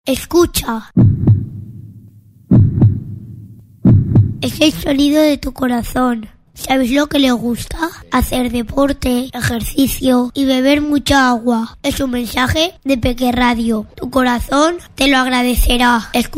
Escucha. Es el sonido de tu corazón. ¿Sabes lo que le gusta? Hacer deporte, ejercicio y beber mucha agua. Es un mensaje de Peque Radio. Tu corazón te lo agradecerá.